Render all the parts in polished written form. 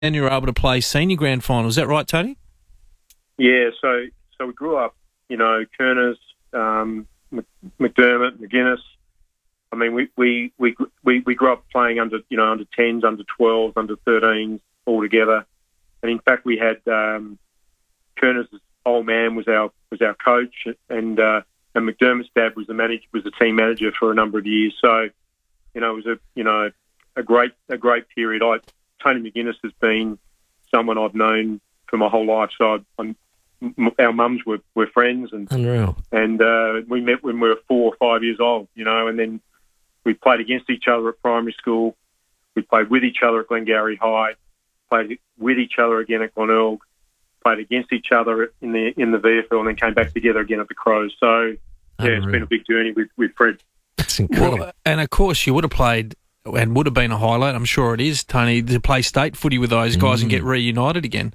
then you were able to play senior grand final. Is that right, Tony? Yeah, so we grew up, Kerners, McDermott, McGuinness. I mean, we grew up playing under 10s, under 12s, under 13s all together. And in fact, we had Kerners' old man was our coach, and McDermott's dad was the team manager for a number of years. So, it was a great period. Tony McGuinness has been someone I've known for my whole life. So our mums were friends, and unreal. And we met when we were 4 or 5 years old, and then we played against each other at primary school. We played with each other at Glengarry High, played with each other again at Glenelg, played against each other in the VFL, and then came back together again at the Crows. So, it's been a big journey with Fred. That's incredible. Well, and, of course, you would have played and would have been a highlight, I'm sure it is, Tony, to play state footy with those guys and get reunited again.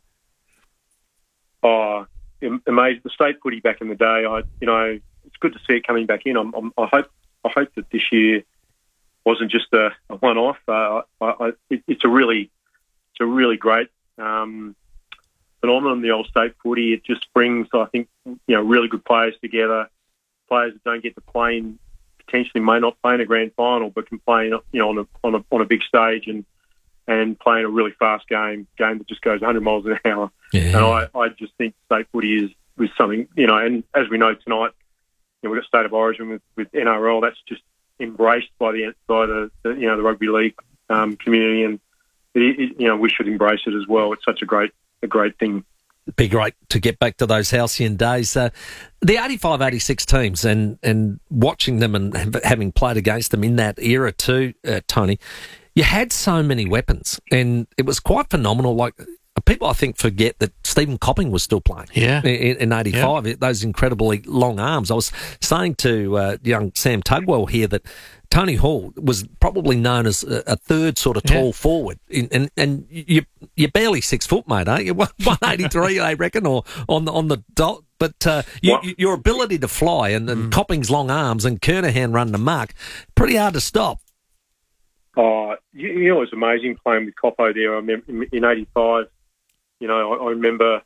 Oh, amazing. The state footy back in the day, it's good to see it coming back in. I hope that this year wasn't just a one-off. It's a really great phenomenon, the old state footy. It just brings, I think, really good players together, players that don't get to play potentially may not play in a grand final, but can play on a big stage and play in a really fast game that just goes 100 miles an hour. Yeah. And I just think state footy is something, and as we know tonight, we've got State of Origin with NRL. That's just embraced by the rugby league community, and we should embrace it as well. It's such a great thing. It'd be great to get back to those halcyon days. The 85-86 teams and watching them and having played against them in that era too, Tony, you had so many weapons and it was quite phenomenal. Like, people, I think, forget that Stephen Copping was still playing in 85, those incredibly long arms. I was saying to young Sam Tugwell here that Tony Hall was probably known as a third sort of tall forward. And you're barely 6 foot, mate, aren't you? 183, they reckon, or on the dot. But your ability to fly and Copping's long arms and Kernahan running amok, pretty hard to stop. Oh, it was amazing playing with Coppo there. I remember in 85, I remember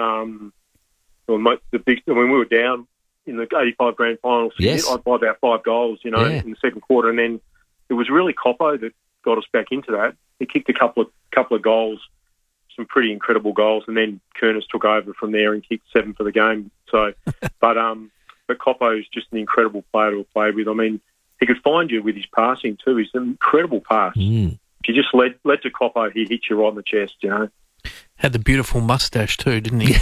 when we were down in the 85 grand final, I'd buy about 5 goals, in the second quarter, and then it was really Coppo that got us back into that. He kicked a couple of goals, some pretty incredible goals, and then Kerners took over from there and kicked 7 for the game. So, but Coppo is just an incredible player to have played with. I mean, he could find you with his passing too. He's an incredible pass. If you just led to Coppo, he hit you right in the chest, Had the beautiful moustache too, didn't he?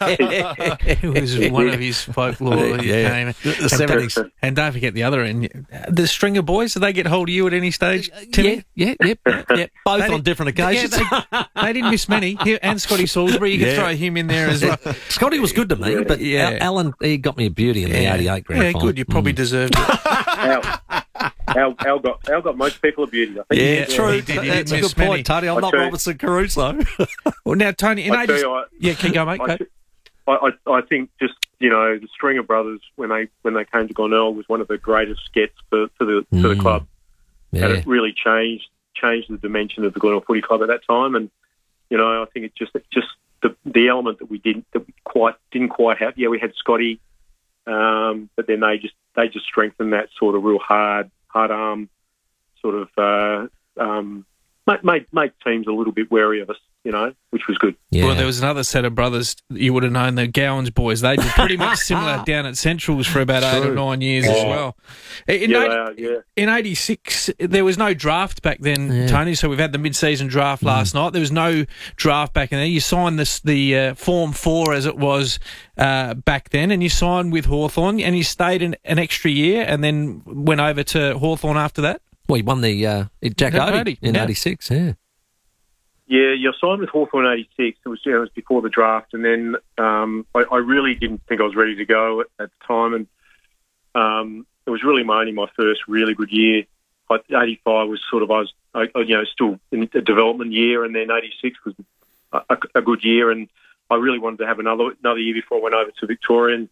It was one of his folklore. The 70s. And don't forget the other end. The Stringer boys, did they get hold of you at any stage, Timmy? Yeah. Both on different occasions. They didn't miss many. And Scotty Salisbury, you could throw him in there as well. Scotty was good to me, but Alan, he got me a beauty in the 88 grand final. Yeah, good. You probably deserved it. Al got most people a beauty, I think. Yeah, true. He did. That's a good point, Tony. I'm not Robinson Caruso. Well, now, Tony, keep going, mate. I think just, the Stringer brothers, when they came to Glenelg, was one of the greatest gets for the club. Yeah. And it really changed the dimension of the Glenelg Footy Club at that time. And, I think it's just the element that we didn't quite have. Yeah, we had Scotty, but then they just strengthened that sort of real hard arm sort of made teams a little bit wary of us, which was good. Yeah. Well, there was another set of brothers you would have known, the Gowans boys. They did pretty much similar down at Centrals for about 8 or 9 years as well. In 86, there was no draft back then, Tony, so we've had the mid-season draft last night. There was no draft back in there. You signed the Form 4 as it was back then, and you signed with Hawthorn, and you stayed an extra year and then went over to Hawthorn after that? Well, he won the Jack Odie in 86, Yeah, you signed with Hawthorn in 86. It was before the draft, and then I really didn't think I was ready to go at the time, and it was really only my first really good year. 85 was sort of, I was still in a development year, and then 86 was a good year, and I really wanted to have another year before I went over to Victorian.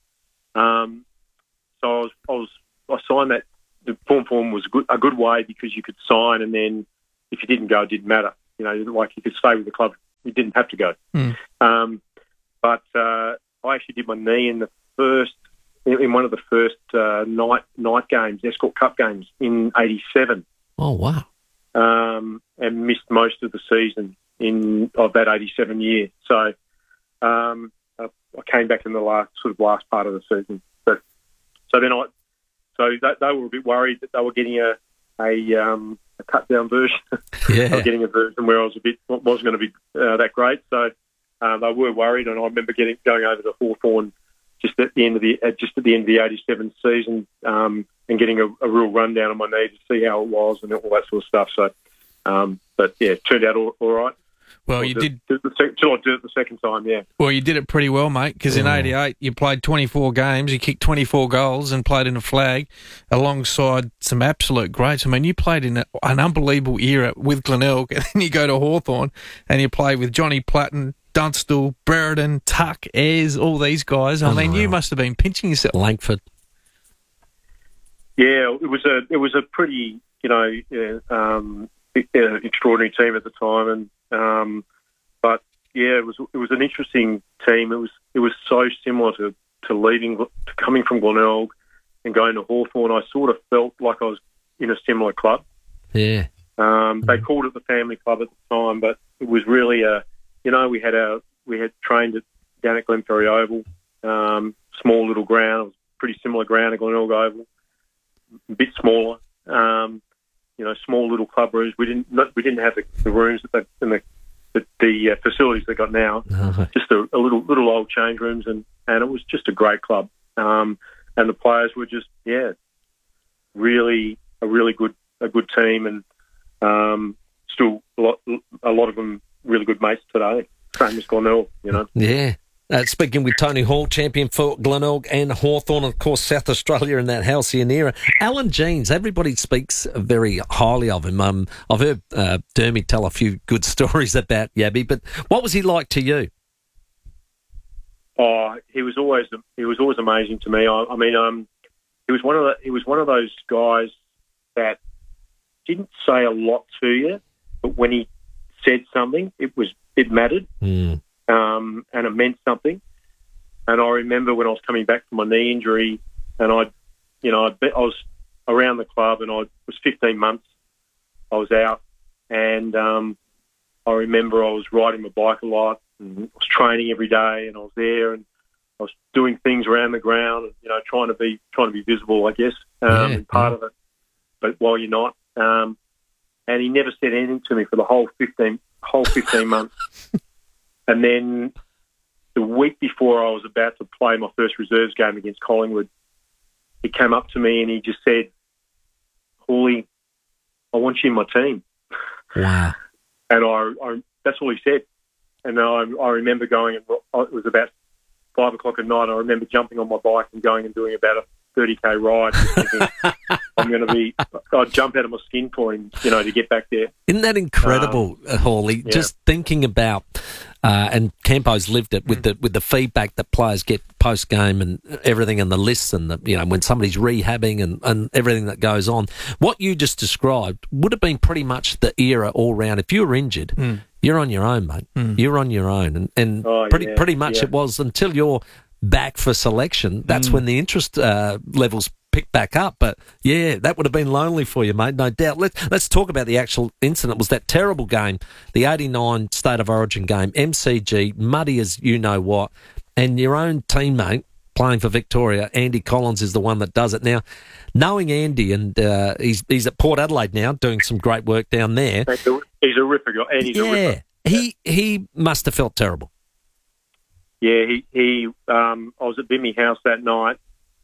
So I signed that. The form was a good way because you could sign, and then if you didn't go, it didn't matter. Like you could stay with the club you didn't have to go. But I actually did my knee in one of the first night games, Escort Cup games in '87. Oh wow! And missed most of the season of that '87 year. So I came back in the last part of the season. But so then they were a bit worried that they were getting a cut down version. Yeah. They were getting a version where I wasn't going to be that great. So they were worried, and I remember going over to Hawthorn just at the end of the '87 season, and getting a real rundown on my knee to see how it was and all that sort of stuff. So, but yeah, it turned out all right. Well, you did. Till I did it the second time, yeah. Well, you did it pretty well, mate, because in '88 you played 24 games, you kicked 24 goals and played in a flag alongside some absolute greats. I mean, you played in an unbelievable era with Glenelg, and then you go to Hawthorn and you play with Johnny Platten, Dunstall, Brereton, Tuck, Ayres, all these guys. I mean, you must have been pinching yourself. Langford. Yeah, it was a pretty, extraordinary team at the time, and but yeah, it was an interesting team. It was so similar to coming from Glenelg and going to Hawthorn. I sort of felt like I was in a similar club. Yeah. They called it the family club at the time, but it was really we had trained down at Glenferrie Oval, small little ground. It was a pretty similar ground to Glenelg Oval, a bit smaller. Small little club rooms. We didn't have the rooms that the facilities they got now. Just a little old change rooms, and it was just a great club. And the players were just really a good team, and still a lot of them really good mates today. Same as Glenelg, Yeah. Speaking with Tony Hall, champion for Glenelg and Hawthorn, of course, South Australia in that halcyon era. Alan Jeans, everybody speaks very highly of him. I've heard Dermy tell a few good stories about Yabby, but what was he like to you? Oh, he was always amazing to me. He was one of those guys that didn't say a lot to you, but when he said something, it mattered. And it meant something. And I remember when I was coming back from my knee injury, and I was around the club, and I was 15 months. I was out, and I remember I was riding my bike a lot, and I was training every day, and I was there, and I was doing things around the ground, and trying to be visible, I guess, and part of it. But while you're not, and he never said anything to me for the whole 15 months. And then the week before I was about to play my first reserves game against Collingwood, he came up to me and he just said, "Hawley, I want you in my team." Wow. And I that's all he said. And I remember going, it was about 5 o'clock at night. I remember jumping on my bike and going and doing about a 30k ride, just thinking, I'd jump out of my skin for him, to get back there. Isn't that incredible, Hawley? Yeah. Just thinking about, and Campo's lived it with the feedback that players get post game and everything, and the lists, and when somebody's rehabbing and everything that goes on. What you just described would have been pretty much the era all round. If you were injured, you're on your own, mate. You're on your own, and pretty much it was until you're back for selection. That's when the interest levels pick back up. But yeah, that would have been lonely for you, mate, no doubt. Let's talk about the actual incident. It was that terrible game, the '89 State of Origin game, MCG, muddy as you know what, and your own teammate playing for Victoria, Andy Collins, is the one that does it. Now, knowing Andy, and he's at Port Adelaide now doing some great work down there. He's a ripper. Andy's a ripper. He must have felt terrible. Yeah, I was at Bimmy House that night,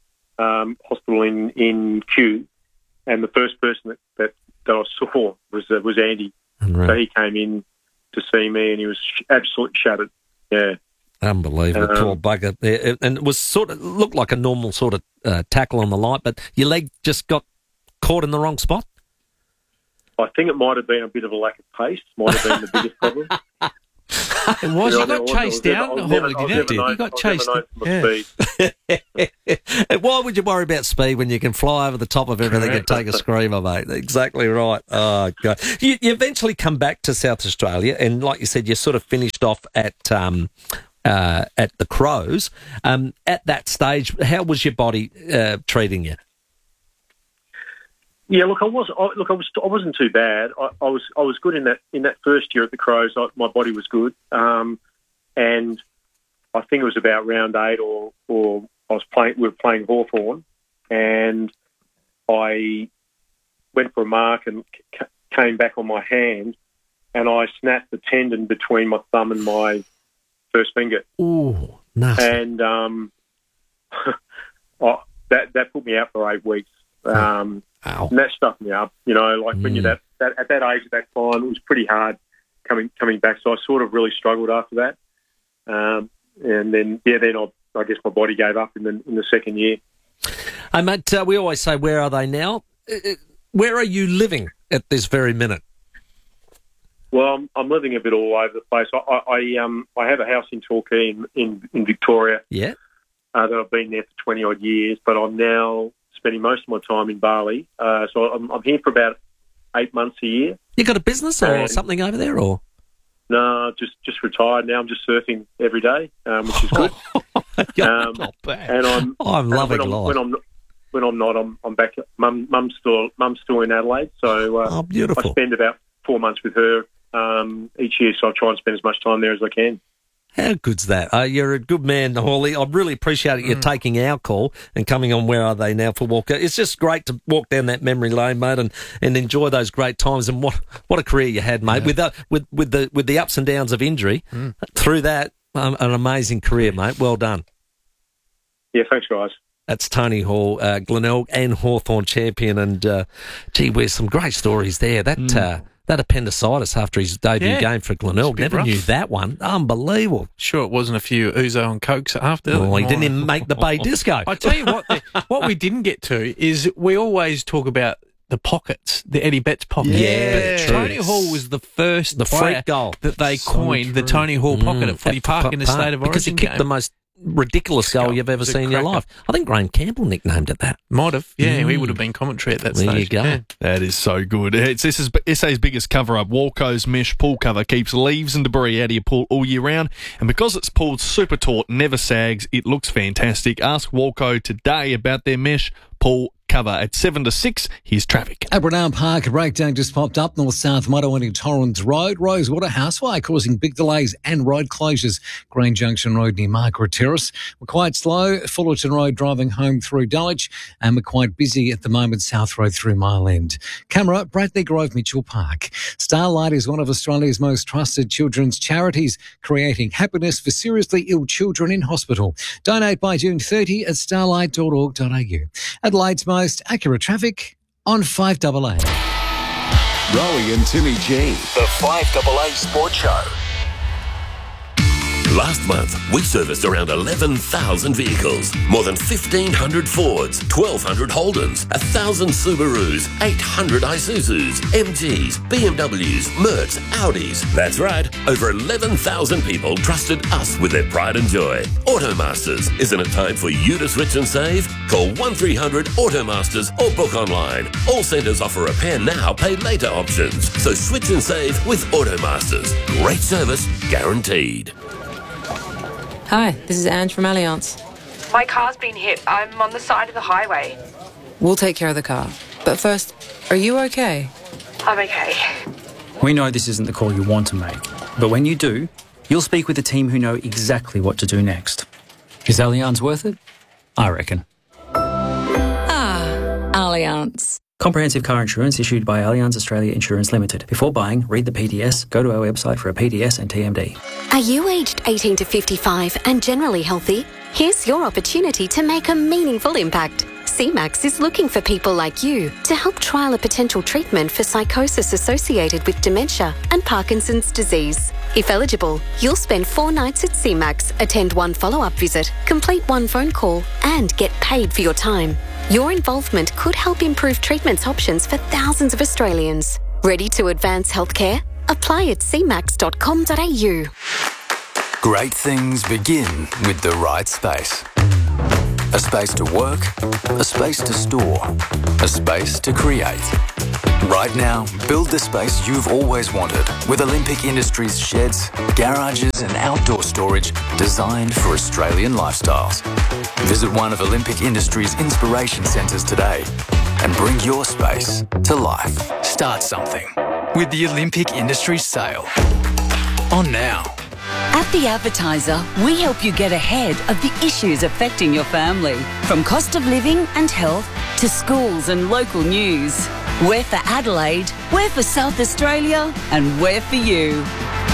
hospital in Kew, and the first person that I saw was Andy. Right. So he came in to see me, and he was absolutely shattered. Yeah, unbelievable, poor bugger. And it was looked like a normal sort of tackle on the light, but your leg just got caught in the wrong spot. I think it might have been a bit of a lack of pace. Might have been the biggest problem. It was. You got chased down. You got chased. Why would you worry about speed when you can fly over the top of everything and take a screamer, mate? Exactly right. Oh, God. You eventually come back to South Australia, and like you said, you sort of finished off at the Crows. At that stage, how was your body treating you? Yeah, look, I wasn't too bad. I was good in that first year at the Crows. My body was good, and I think it was about round 8 or we were playing Hawthorn, and I went for a mark and came back on my hand, and I snapped the tendon between my thumb and my first finger. Ooh, nasty. And that put me out for 8 weeks. Ow. And that stuffed me up. You know, like when you're at that age at that time, it was pretty hard coming back. So I sort of really struggled after that. And then I guess my body gave up in the second year. Hey, mate, we always say, where are they now? Where are you living at this very minute? Well, I'm living a bit all over the place. I have a house in Torquay in Victoria. Yeah. That I've been there for 20 odd years, but I'm now spending most of my time in Bali. So I'm here for about 8 months a year. You got a business or something over there, or? No, just retired now. I'm just surfing every day, which is good. Not bad. And I'm loving life. When I'm not, I'm back. Mum's still in Adelaide, so beautiful. I spend about 4 months with her each year. So I try and spend as much time there as I can. How good's that? You're a good man, Hawley. I really appreciate you taking our call and coming on Where Are They Now for Walker. It's just great to walk down that memory lane, mate, and enjoy those great times. And what a career you had, mate. Yeah. With the ups and downs of injury, through that, an amazing career, mate. Well done. Yeah, thanks, guys. That's Tony Hall, Glenelg and Hawthorn champion, and gee whiz, some great stories there. That appendicitis after his debut game for Glenelg, never knew that one. Unbelievable. Sure, it wasn't a few ouzo and cokes after. Well, he didn't even make the Bay Disco. I tell you what we didn't get to is we always talk about the pockets, the Eddie Betts pocket. Yeah, but Tony Hall was the first freak goal that they coined the Tony Hall pocket at Footy Park in the State of Origin because he kicked the most ridiculous goal you've ever seen in your life. I think Graham Campbell nicknamed it that. Might have. Yeah, he would have been commentary at that stage. There you go. Yeah. That is so good. This is SA's biggest cover-up. Walco's mesh pool cover keeps leaves and debris out of your pool all year round, and because it's pulled super taut, never sags, it looks fantastic. Ask Walco today about their mesh pool cover at 7 to 6. Here's traffic. At Brunel Park, a breakdown just popped up north-south motorway in Torrens Road, Rosewater Houseway, causing big delays and road closures. Green Junction Road near Margaret Terrace. We're quite slow. Fullerton Road driving home through Dulwich, and we're quite busy at the moment South Road through Mile End. Camera, Bradley Grove Mitchell Park. Starlight is one of Australia's most trusted children's charities, creating happiness for seriously ill children in hospital. Donate by June 30 at starlight.org.au. Adelaide's most accurate traffic on 5AA. Rowie and Timmy G. The 5AA Sports Show. Last month, we serviced around 11,000 vehicles, more than 1,500 Fords, 1,200 Holdens, 1,000 Subarus, 800 Isuzus, MGs, BMWs, Mercs, Audis. That's right, over 11,000 people trusted us with their pride and joy. Automasters, isn't it time for you to switch and save? Call 1300 Automasters or book online. All centres offer repair now, pay later options. So switch and save with Automasters. Great service, guaranteed. Hi, this is Ange from Allianz. My car's been hit. I'm on the side of the highway. We'll take care of the car. But first, are you okay? I'm okay. We know this isn't the call you want to make, but when you do, you'll speak with a team who know exactly what to do next. Is Allianz worth it? I reckon. Allianz. Comprehensive car insurance issued by Allianz Australia Insurance Limited. Before buying, read the PDS, go to our website for a PDS and TMD. Are you aged 18 to 55 and generally healthy? Here's your opportunity to make a meaningful impact. CMAX is looking for people like you to help trial a potential treatment for psychosis associated with dementia and Parkinson's disease. If eligible, you'll spend 4 nights at CMAX, attend 1 follow-up visit, complete 1 phone call, and get paid for your time. Your involvement could help improve treatment options for thousands of Australians. Ready to advance healthcare? Apply at cmax.com.au. Great things begin with the right space. A space to work, a space to store, a space to create. Right now, build the space you've always wanted with Olympic Industries sheds, garages and outdoor storage designed for Australian lifestyles. Visit one of Olympic Industries' inspiration centres today and bring your space to life. Start something with the Olympic Industries sale. On now. At The Advertiser, we help you get ahead of the issues affecting your family, from cost of living and health to schools and local news. We're for Adelaide, we're for South Australia, and we're for you.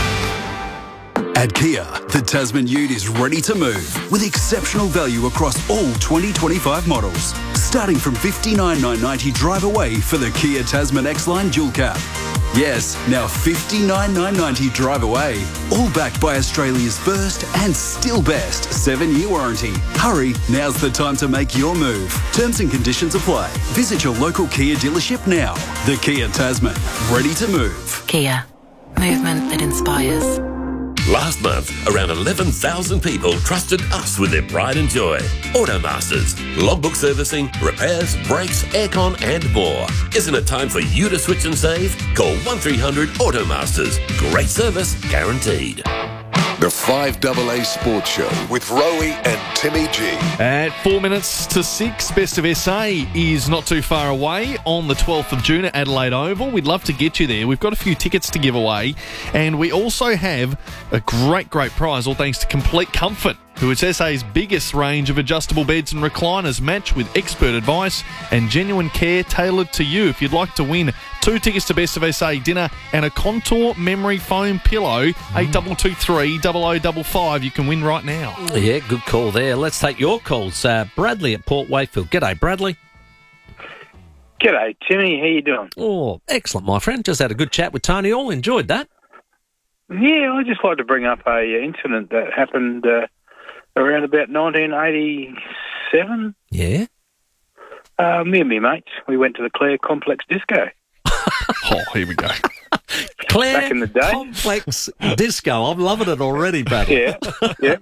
At Kia, the Tasman Ute is ready to move with exceptional value across all 2025 models. Starting from $59,990 drive away for the Kia Tasman X-Line Dual Cab. Yes, now $59,990 drive away. All backed by Australia's first and still best 7-year warranty. Hurry, now's the time to make your move. Terms and conditions apply. Visit your local Kia dealership now. The Kia Tasman, ready to move. Kia, movement that inspires. Last month, around 11,000 people trusted us with their pride and joy. Automasters, logbook servicing, repairs, brakes, aircon and more. Isn't it time for you to switch and save? Call 1300 Automasters. Great service guaranteed. The 5AA Sports Show with Rowie and Timmy G. At 4 minutes to 6, Best of SA is not too far away on the 12th of June at Adelaide Oval. We'd love to get you there. We've got a few tickets to give away, and we also have a great prize, all thanks to Complete Comfort, who is SA's biggest range of adjustable beds and recliners, matched with expert advice and genuine care tailored to you. If you'd like to win 2 tickets to Best of SA dinner and a Contour memory foam pillow, 8223 0055, you can win right now. Yeah, good call there. Let's take your calls. Bradley at Port Wakefield. G'day, Bradley. G'day, Timmy. How you doing? Oh, excellent, my friend. Just had a good chat with Tony All. Enjoyed that. Yeah, I just like to bring up a incident that happened around about 1987. Yeah. Me and my mates, we went to the Clare Complex Disco. Oh, here we go. Clare Back in the day. Complex Disco. I'm loving it already, Brad. Yeah, yep.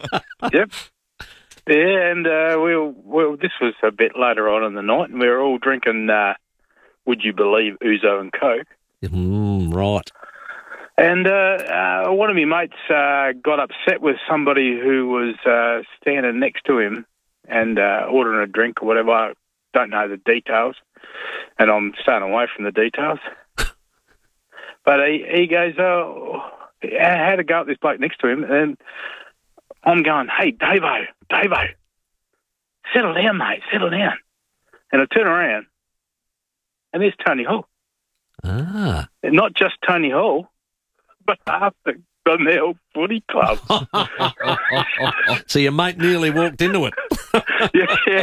Yeah, and this was a bit later on in the night, and we were all drinking, would you believe, Ouzo and Coke. Right. And one of my mates got upset with somebody who was standing next to him and ordering a drink or whatever. I don't know the details, and I'm staying away from the details. But he goes, I had to go at this bloke next to him, and I'm going, hey, Davo, settle down, mate, settle down. And I turn around, and there's Tony Hall. Ah. And not just Tony Hall, but half the Glenelg Footy Club. So your mate nearly walked into it. Yeah.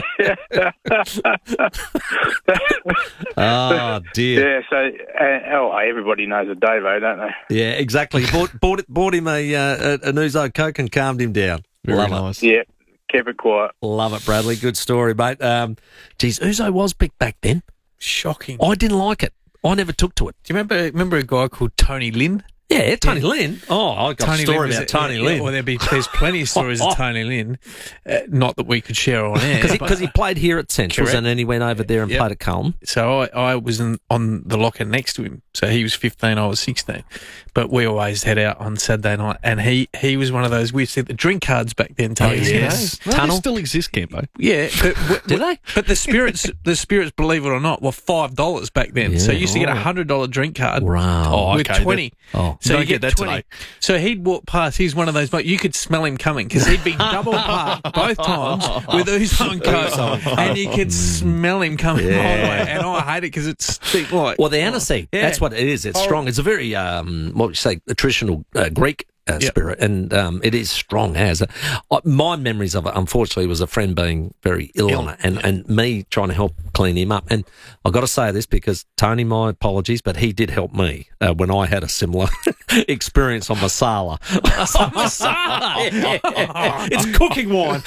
Oh, dear. Yeah, so everybody knows a Davo, don't they? Yeah, exactly. Bought him an Ouzo Coke and calmed him down. Very nice. Yeah, keep it quiet. Love it, Bradley. Good story, mate. Geez, Ouzo was big back then. Shocking. I didn't like it. I never took to it. Do you remember a guy called Tony Lynn? Yeah, Tony Lynn. Oh, I got Tony a story Lynn about Tony Lynn. Well, there's plenty of stories of Tony Lynn, not that we could share on air. Because he played here at Centrals. Correct. And then he went over there and played at Culm. So I was on the locker next to him. So he was 15, I was 16. But we always head out on Saturday night, and he was one of those, we see the drink cards back then, Tony. Yes. You know? Tunnel still exists, Campo. Yeah. But, do they? But the spirits, believe it or not, were $5 back then. Yeah. So you used to get a $100 drink card with 20. So you get that 20. today. So he'd walk past. He's one of those, but you could smell him coming because he'd be double parked both times with Ouzo and Coke, and you could smell him coming my way. And I hate it because it's like the aniseed. Yeah. That's what it is. It's strong. It's a very what would you say, a traditional Greek spirit, and it is strong as. My memories of it, unfortunately, was a friend being very ill on it, and me trying to help clean him up. And I've got to say this because, Tony, my apologies, but he did help me when I had a similar experience on Masala. It's cooking wine.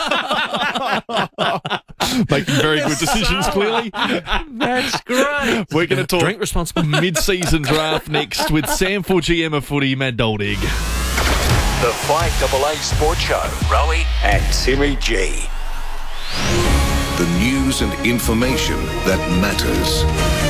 Making very good decisions, clearly. That's great. We're going to talk drink responsible mid-season draft next with Sam for GM of Footy, Matt Doldig. The 5AA Sports Show. Rowie and Timmy G. The news and information that matters.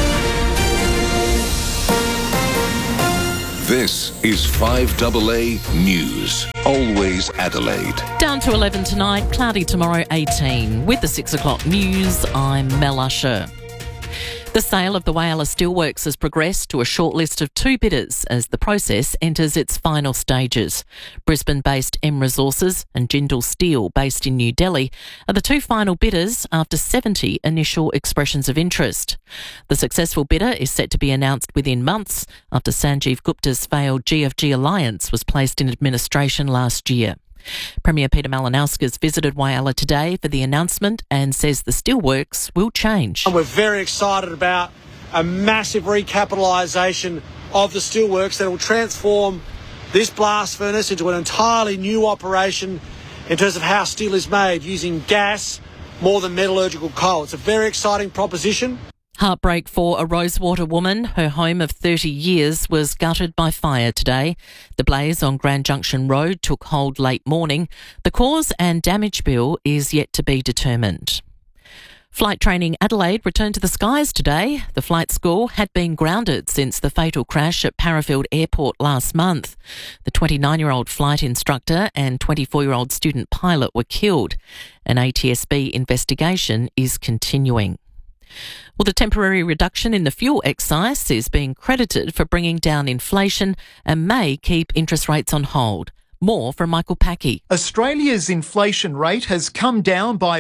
This is 5AA News. Always Adelaide. Down to 11 tonight, cloudy tomorrow 18. With the 6 o'clock news, I'm Mel Usher. The sale of the Whyalla Steelworks has progressed to a short list of 2 bidders as the process enters its final stages. Brisbane-based M Resources and Jindal Steel, based in New Delhi, are the 2 final bidders after 70 initial expressions of interest. The successful bidder is set to be announced within months after Sanjeev Gupta's failed GFG alliance was placed in administration last year. Premier Peter Malinauskas visited Whyalla today for the announcement and says the steelworks will change. We're very excited about a massive recapitalisation of the steelworks that will transform this blast furnace into an entirely new operation in terms of how steel is made, using gas more than metallurgical coal. It's a very exciting proposition. Heartbreak for a Rosewater woman. Her home of 30 years was gutted by fire today. The blaze on Grand Junction Road took hold late morning. The cause and damage bill is yet to be determined. Flight Training Adelaide returned to the skies today. The flight school had been grounded since the fatal crash at Parafield Airport last month. The 29-year-old flight instructor and 24-year-old student pilot were killed. An ATSB investigation is continuing. Well, the temporary reduction in the fuel excise is being credited for bringing down inflation and may keep interest rates on hold. More from Michael Packey. Australia's inflation rate has come down by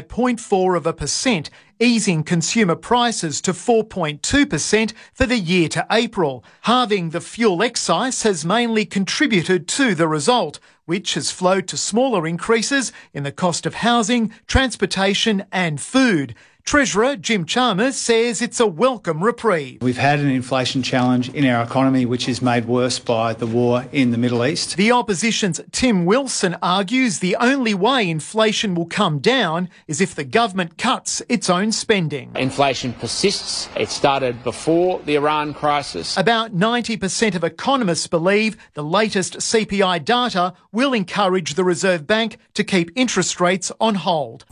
0.4%, easing consumer prices to 4.2% for the year to April. Halving the fuel excise has mainly contributed to the result, which has flowed to smaller increases in the cost of housing, transportation and food. Treasurer Jim Chalmers says it's a welcome reprieve. We've had an inflation challenge in our economy which is made worse by the war in the Middle East. The opposition's Tim Wilson argues the only way inflation will come down is if the government cuts its own spending. Inflation persists. It started before the Iran crisis. About 90% of economists believe the latest CPI data will encourage the Reserve Bank to keep interest rates on hold.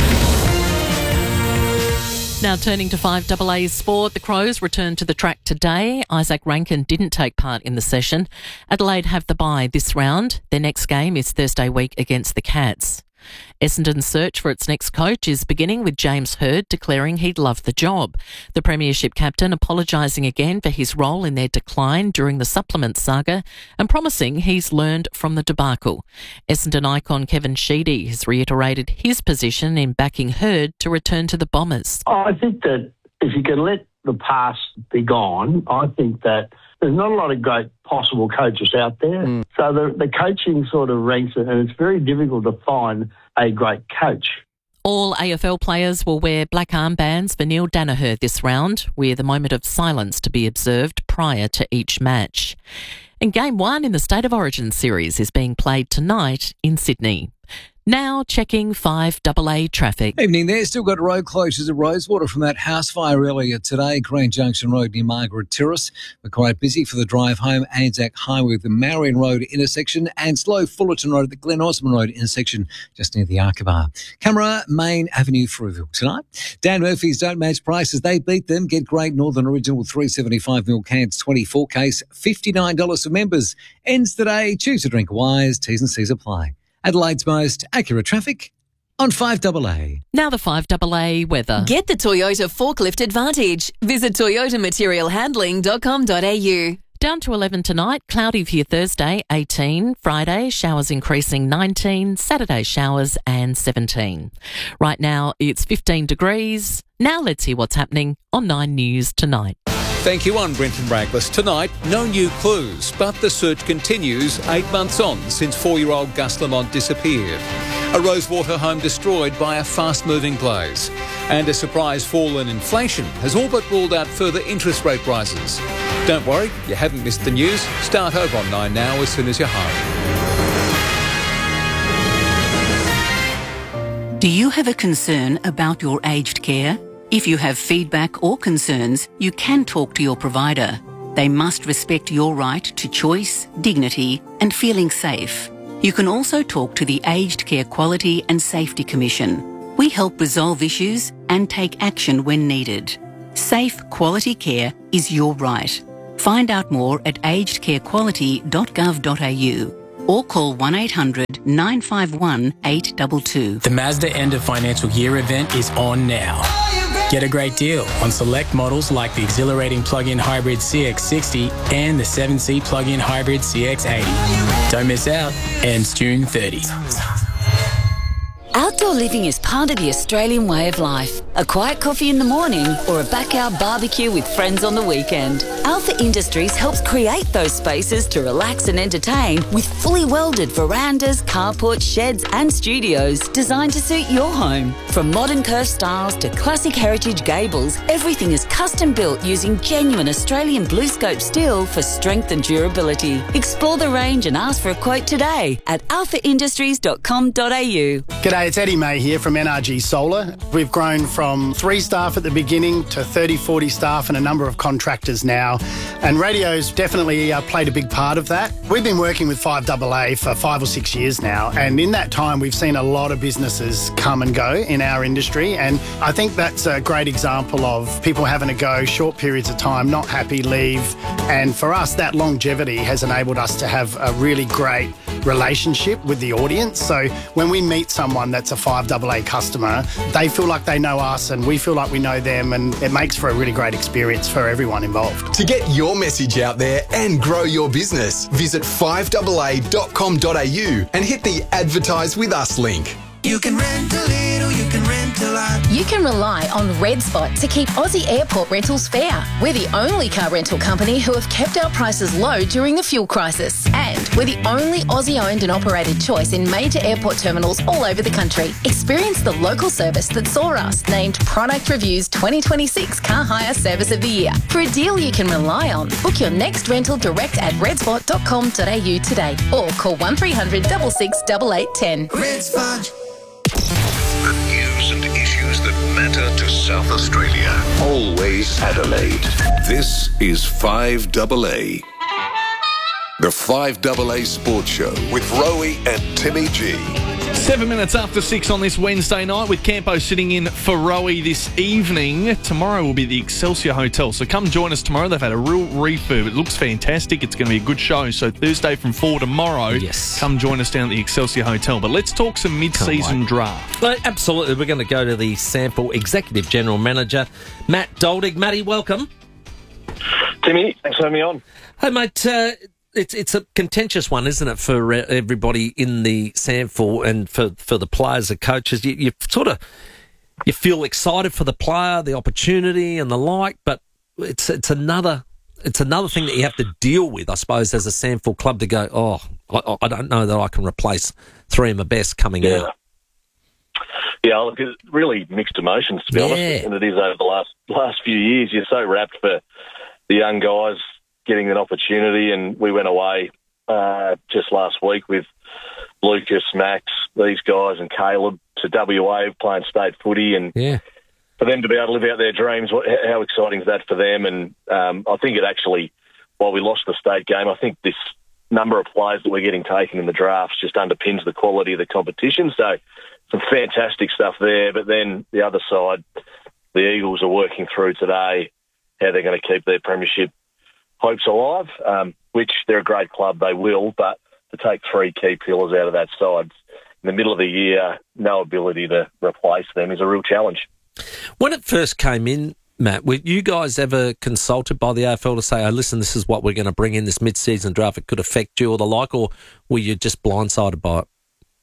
Now turning to 5AA sport, the Crows returned to the track today. Isaac Rankin didn't take part in the session. Adelaide have the bye this round. Their next game is Thursday week against the Cats. Essendon's search for its next coach is beginning with James Hird declaring he'd love the job. The Premiership captain apologising again for his role in their decline during the supplement saga and promising he's learned from the debacle. Essendon icon Kevin Sheedy has reiterated his position in backing Hird to return to the Bombers. I think that if you can let the past be gone, I think that there's not a lot of great possible coaches out there. So the coaching sort of ranks, and it's very difficult to find a great coach. All AFL players will wear black armbands for Neil Danaher this round, with a moment of silence to be observed prior to each match. And Game 1 in the State of Origin series is being played tonight in Sydney. Now checking 5AA traffic. Evening there. Still got road closures at Rosewater from that house fire earlier today. Grand Junction Road near Margaret Terrace. We're quite busy for the drive home. Anzac Highway with the Marion Road intersection and slow Fullerton Road at the Glen Osmond Road intersection just near the Arkabar. Camera, Main Avenue, Fruiville. Tonight, Dan Murphy's Don't Match Prices. They beat them. Get Great Northern Original 375ml cans, 24 case, $59 for members. Ends today. Choose to drink wise. T's and C's apply. Adelaide's most accurate traffic on 5AA. Now the 5AA weather. Get the Toyota Forklift Advantage. Visit toyotamaterialhandling.com.au. Down to 11 tonight, cloudy for your Thursday, 18. Friday, showers increasing 19. Saturday, showers and 17. Right now, it's 15 degrees. Now let's hear what's happening on 9 News tonight. Thank you. I'm Brenton Braglis. Tonight, no new clues, but the search continues 8 months on since 4-year-old Gus Lamont disappeared. A Rosewater home destroyed by a fast-moving blaze. And a surprise fall in inflation has all but ruled out further interest rate rises. Don't worry, you haven't missed the news. Start over on 9 now as soon as you're home. Do you have a concern about your aged care? If you have feedback or concerns, you can talk to your provider. They must respect your right to choice, dignity and feeling safe. You can also talk to the Aged Care Quality and Safety Commission. We help resolve issues and take action when needed. Safe, quality care is your right. Find out more at agedcarequality.gov.au or call 1800 951 822. The Mazda end of financial year event is on now. Get a great deal on select models like the exhilarating plug-in hybrid CX-60 and the 7-seat plug-in hybrid CX-80. Don't miss out. Ends June 30. Outdoor living is part of the Australian way of life. A quiet coffee in the morning or a backyard barbecue with friends on the weekend. Alpha Industries helps create those spaces to relax and entertain with fully welded verandas, carports, sheds and studios designed to suit your home. From modern curved styles to classic heritage gables, everything is custom built using genuine Australian BlueScope steel for strength and durability. Explore the range and ask for a quote today at alphaindustries.com.au. G'day, it's Eddie May here from NRG Solar. We've grown from 3 staff at the beginning to 30, 40 staff and a number of contractors now. And radio's definitely played a big part of that. We've been working with 5AA for 5 or 6 years now. And in that time, we've seen a lot of businesses come and go in our industry. And I think that's a great example of people having to go short periods of time, not happy, leave. And for us, that longevity has enabled us to have a really great relationship with the audience. So when we meet someone that's a 5AA customer, they feel like they know us and we feel like we know them, and it makes for a really great experience for everyone involved. To get your message out there and grow your business, visit 5AA.com.au and hit the Advertise With Us link. You can rent a little, you can rent a lot. You can rely on Red Spot to keep Aussie airport rentals fair. We're the only car rental company who have kept our prices low during the fuel crisis. And we're the only Aussie-owned and operated choice in major airport terminals all over the country. Experience the local service that saw us named Product Review's 2026 Car Hire Service of the Year. For a deal you can rely on, book your next rental direct at redspot.com.au today or call 1300 66 8810. Red Spot. The news and issues that matter to South Australia. Always Adelaide. This is 5AA. The 5AA Sports Show with Rowie and Timmy G. 7 minutes after 6 on this Wednesday night with Campo sitting in for Rowie this evening. Tomorrow will be the Excelsior Hotel, so come join us tomorrow. They've had a real refurb. It looks fantastic. It's going to be a good show. So Thursday from 4 tomorrow, yes, come join us down at the Excelsior Hotel. But let's talk some mid-season draft. Well, absolutely. We're going to go to the Sample Executive General Manager, Matt Doldig. Matty, welcome. Timmy, thanks for having me on. Hey, mate, it's a contentious one, isn't it, for everybody in the SANFL and for the players and coaches. You feel excited for the player, the opportunity and the like, but it's another thing that you have to deal with, I suppose, as a SANFL club to go, I don't know that I can replace 3 of my best coming out. Yeah, look, it's really mixed emotions, to be honest, and it is over the last few years. You're so wrapped for the young guys getting an opportunity, and we went away just last week with Lucas, Max, these guys, and Caleb to WA playing state footy, and for them to be able to live out their dreams, how exciting is that for them? And I think it actually, while we lost the state game, I think this number of players that we're getting taken in the drafts just underpins the quality of the competition. So some fantastic stuff there. But then the other side, the Eagles are working through today how they're going to keep their premiership hopes alive, which they're a great club, they will, but to take 3 key pillars out of that side in the middle of the year, no ability to replace them is a real challenge. When it first came in, Matt, were you guys ever consulted by the AFL to say, listen, this is what we're going to bring in this mid-season draft, it could affect you or the like, or were you just blindsided by it?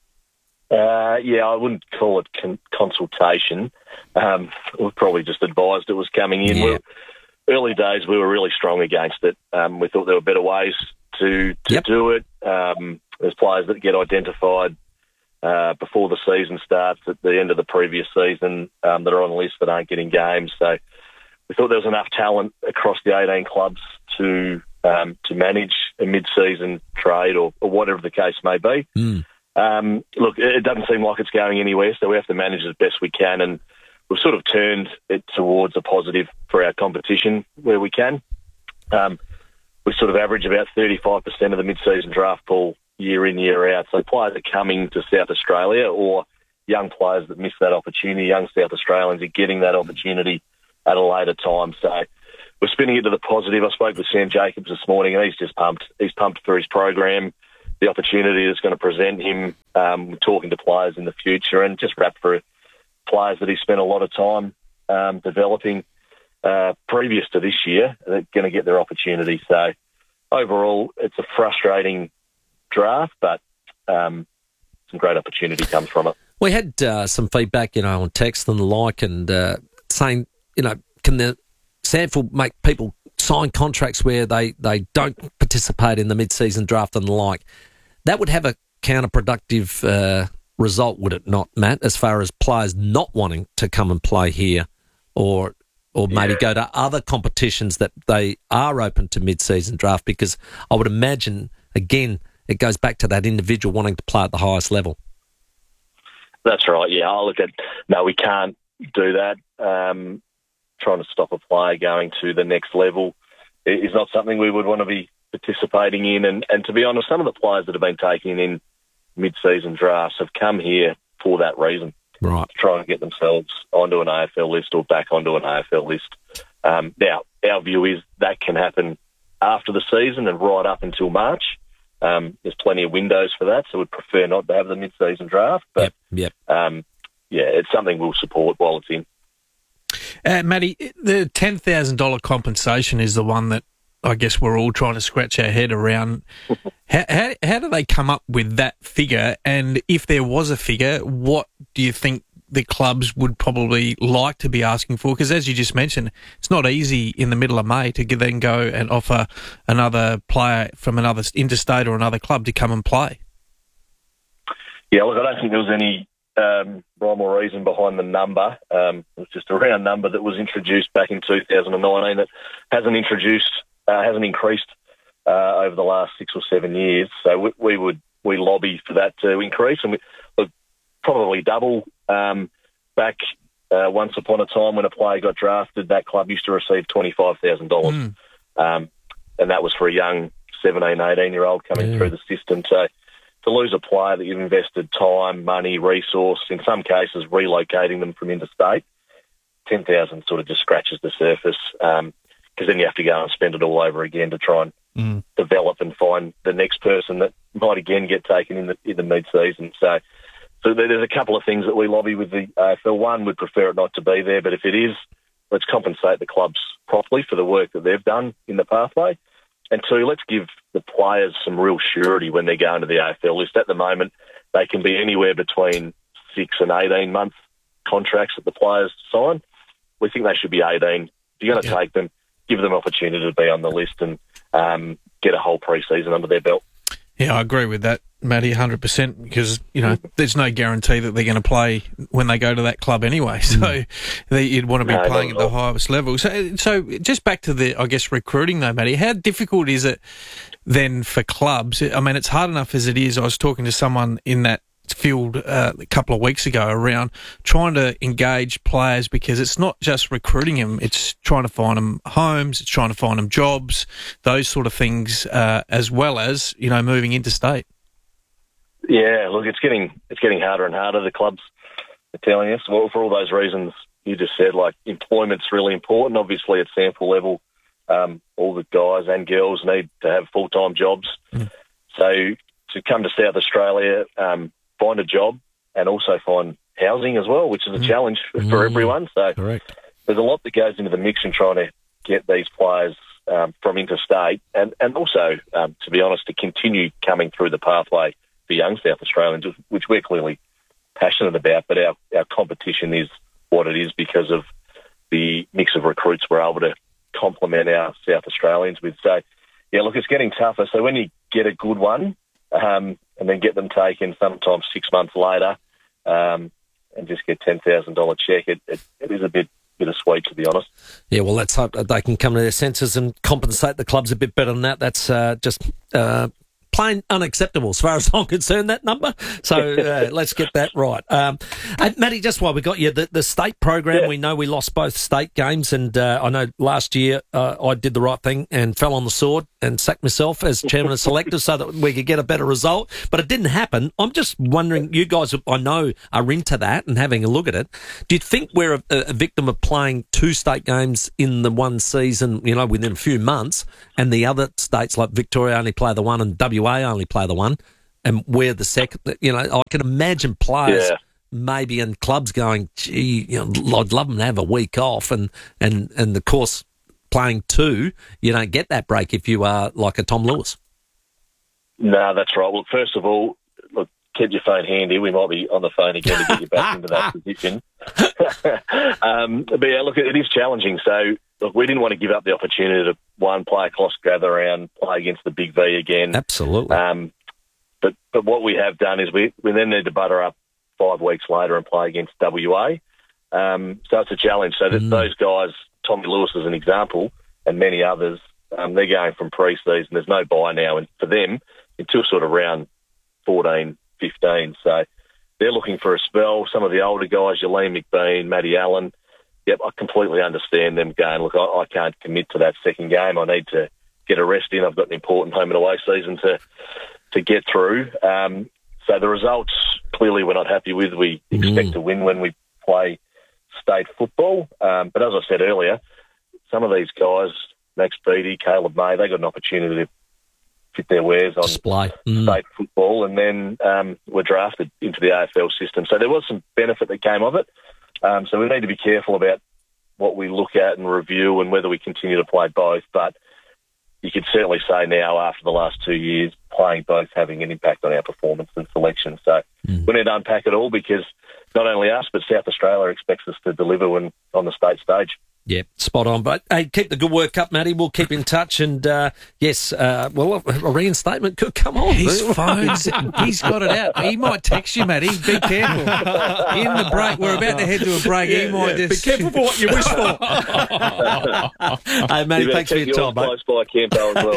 I wouldn't call it consultation. We probably just advised it was coming in. Yeah. Early days, we were really strong against it. We thought there were better ways to do it. There's players that get identified before the season starts at the end of the previous season that are on the list that aren't getting games. So we thought there was enough talent across the 18 clubs to manage a mid-season trade or whatever the case may be. Look, it doesn't seem like it's going anywhere, so we have to manage as best we can, and we've sort of turned it towards a positive for our competition where we can. We sort of average about 35% of the mid-season draft pool year in, year out. So players are coming to South Australia, or young players that miss that opportunity, young South Australians are getting that opportunity at a later time. So we're spinning it to the positive. I spoke with Sam Jacobs this morning, and he's just pumped. He's pumped for his program, the opportunity that's going to present him, talking to players in the future, and just wrapped for players that he spent a lot of time developing previous to this year. They're going to get their opportunity. So overall, it's a frustrating draft, but some great opportunity comes from it. We had some feedback, on text and the like, and saying, can the SANFL make people sign contracts where they don't participate in the mid-season draft and the like? That would have a counterproductive result, would it not, Matt, as far as players not wanting to come and play here or maybe go to other competitions that they are open to mid-season draft? Because I would imagine, again, it goes back to that individual wanting to play at the highest level. That's right, yeah. No, we can't do that. Trying to stop a player going to the next level is not something we would want to be participating in. And to be honest, some of the players that have been taken in mid-season drafts have come here for that reason. Right. To try and get themselves onto an AFL list or back onto an AFL list. Now, our view is that can happen after the season and right up until March. There's plenty of windows for that, so we'd prefer not to have the mid-season draft. But, it's something we'll support while it's in. Matty, the $10,000 compensation is the one that I guess we're all trying to scratch our head around. How do they come up with that figure? And if there was a figure, what do you think the clubs would probably like to be asking for? Because as you just mentioned, it's not easy in the middle of May to then go and offer another player from another interstate or another club to come and play. Yeah, look, I don't think there was any rhyme or reason behind the number. It was just a round number that was introduced back in 2019 that hasn't increased over the last 6 or 7 years. So we lobby for that to increase, and we probably double. Back once upon a time when a player got drafted, that club used to receive $25,000, and that was for a young 17, 18-year-old coming through the system. So to lose a player that you've invested time, money, resource, in some cases relocating them from interstate, 10,000 sort of just scratches the surface, because then you have to go and spend it all over again to try and develop and find the next person that might again get taken in the mid-season. So there's a couple of things that we lobby with the AFL. One, we'd prefer it not to be there, but if it is, let's compensate the clubs properly for the work that they've done in the pathway. And two, let's give the players some real surety when they're going to the AFL list. At the moment, they can be anywhere between 6 and 18-month contracts that the players sign. We think they should be 18. If you're going to take them, give them opportunity to be on the list and get a whole pre-season under their belt. Yeah, I agree with that, Matty, 100%, because, there's no guarantee that they're going to play when they go to that club anyway. So you'd want to be playing at the highest level. So just back to the, I guess, recruiting though, Matty, how difficult is it then for clubs? I mean, it's hard enough as it is. I was talking to someone in that field a couple of weeks ago around trying to engage players, because it's not just recruiting them, it's trying to find them homes, it's trying to find them jobs, those sort of things, as well as, moving interstate. Yeah, look, it's getting harder and harder. The clubs are telling us, well, for all those reasons you just said, like employment's really important. Obviously at SANFL level, all the guys and girls need to have full-time jobs. So to come to South Australia, find a job and also find housing as well, which is a challenge for everyone. So there's a lot that goes into the mix in trying to get these players from interstate and also, to be honest, to continue coming through the pathway for young South Australians, which we're clearly passionate about, but our competition is what it is because of the mix of recruits we're able to complement our South Australians with. So, yeah, look, it's getting tougher. So when you get a good one, and then get them taken sometimes 6 months later, and just get $10,000 check, it is a bit bittersweet, to be honest. Yeah, well, let's hope that they can come to their senses and compensate the clubs a bit better than that. That's just plain unacceptable as far as I'm concerned, that number. So let's get that right. Matty, just while we got you, the state program, we know we lost both state games, and I know last year I did the right thing and fell on the sword and sacked myself as chairman of selectors so that we could get a better result, but it didn't happen. I'm just wondering, you guys, I know, are into that and having a look at it. Do you think we're a victim of playing two state games in the one season, within a few months, and the other states like Victoria only play the one and WA only play the one, and we're the second? I can imagine players maybe in clubs going, gee, I'd love them to have a week off, and of course, playing two, you don't get that break if you are like a Tom Lewis. No, that's right. Well, first of all, keep your phone handy. We might be on the phone again to get you back into that position. But yeah, look, it is challenging. So, look, we didn't want to give up the opportunity to, one, play a close gather round, play against the Big V again. Absolutely. But what we have done is we then need to butter up 5 weeks later and play against WA. So it's a challenge. So that those guys, Tommy Lewis is an example, and many others, they're going from pre-season. There's no bye now, and for them, until sort of round 14, 15. So they're looking for a spell. Some of the older guys, Yaleem McBean, Matty Allen, I completely understand them going, look, I can't commit to that second game. I need to get a rest in. I've got an important home and away season to get through. So the results, clearly we're not happy with. We expect to win when we play state football. But as I said earlier, some of these guys, Max Beattie, Caleb May, they got an opportunity to fit their wares on state football, and then were drafted into the AFL system. So there was some benefit that came of it. So we need to be careful about what we look at and review and whether we continue to play both. But you could certainly say now, after the last 2 years, playing both having an impact on our performance and selection. So we need to unpack it all, because not only us, but South Australia expects us to deliver when on the state stage. Yeah, spot on. But hey, keep the good work up, Matty. We'll keep in touch. And yes, a reinstatement could come on. His phone's, he's got it out. He might text you, Matty. Be careful. In the break, we're about to head to a break. He might just... Be careful for what you wish for. Hey, Matty, thanks for your time, mate. Close by Campbell as well.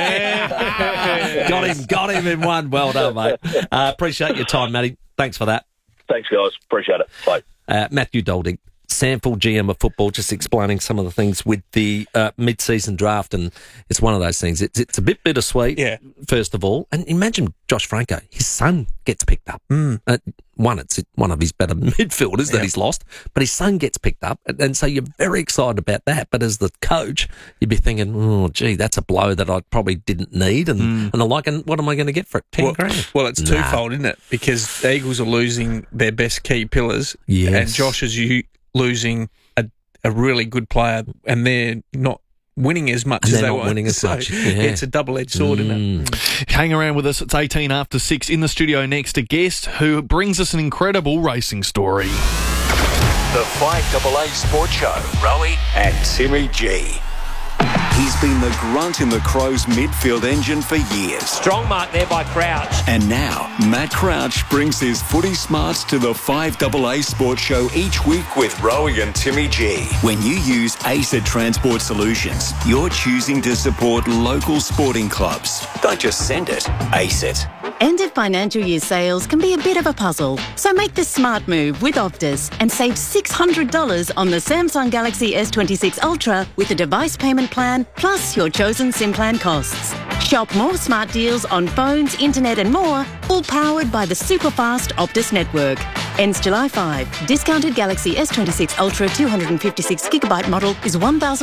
Got him in one. Well done, mate. Appreciate your time, Matty. Thanks for that. Thanks, guys. Appreciate it. Bye. Matthew Dolding, Sample GM of football, just explaining some of the things with the mid-season draft, and it's one of those things. It's a bit bittersweet, first of all. And imagine Josh Franco, his son gets picked up. It's one of his better midfielders that he's lost, but his son gets picked up, and so you're very excited about that. But as the coach, you'd be thinking, oh, gee, that's a blow that I probably didn't need, and I'm like, what am I going to get for it? 10 grand? Well, it's twofold, isn't it? Because the Eagles are losing their best key pillars, and Josh is losing a really good player, and they're not winning as much as they want. Winning as much. It's a double-edged sword, isn't it? Hang around with us. It's 18 after 6. In the studio next, a guest who brings us an incredible racing story. The 5AA Sports Show. Rowie and Timmy G. He's been the grunt in the Crows midfield engine for years. Strong mark there by Crouch. And now, Matt Crouch brings his footy smarts to the 5AA Sports Show each week with Rowie and Timmy G. When you use ACET Transport Solutions, you're choosing to support local sporting clubs. Don't just send it, ACET. End of financial year sales can be a bit of a puzzle, so make the smart move with Optus and save $600 on the Samsung Galaxy S26 Ultra with a device payment plan plus your chosen SIM plan costs. Shop more smart deals on phones, internet and more, all powered by the super-fast Optus network. Ends July 5. Discounted Galaxy S26 Ultra 256GB model is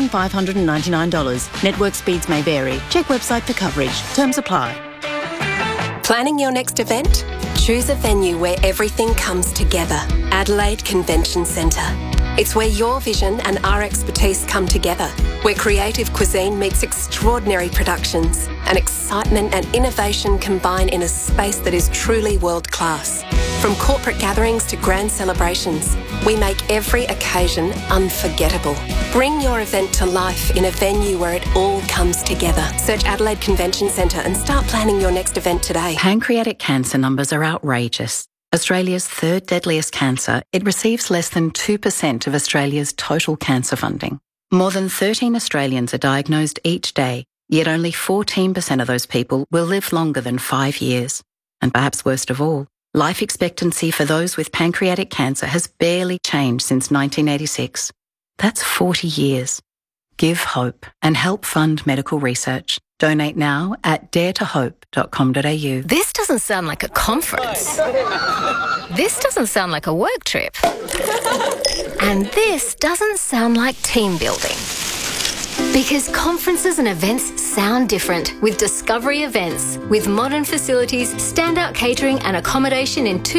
$1,599. Network speeds may vary. Check website for coverage. Terms apply. Planning your next event? Choose a venue where everything comes together. Adelaide Convention Centre. It's where your vision and our expertise come together, where creative cuisine meets extraordinary productions and excitement and innovation combine in a space that is truly world-class. From corporate gatherings to grand celebrations, we make every occasion unforgettable. Bring your event to life in a venue where it all comes together. Search Adelaide Convention Centre and start planning your next event today. Pancreatic cancer numbers are outrageous. Australia's third deadliest cancer, it receives less than 2% of Australia's total cancer funding. More than 13 Australians are diagnosed each day, Yet only 14% of those people will live longer than 5 years. And perhaps worst of all, life expectancy for those with pancreatic cancer has barely changed since 1986. That's 40 years. Give hope and help fund medical research. Donate now at daretohope.com.au. This doesn't sound like a conference. This doesn't sound like a work trip. And this doesn't sound like team building. Because conferences and events sound different with Discovery Events. With modern facilities, standout catering and accommodation in 2